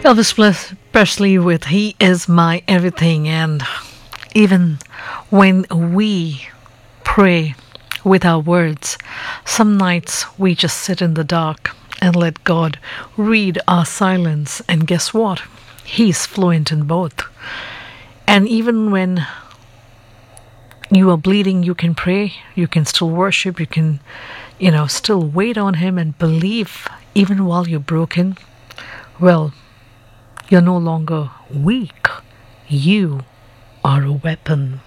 Presley with He Is My Everything. And even when we pray with our words, some nights we just sit in the dark and let God read our silence. And guess what? He's fluent in both. And even when you are bleeding, you can pray, you can still worship, you can, still wait on Him and believe even while you're broken. Well, you're no longer weak. You are a weapon.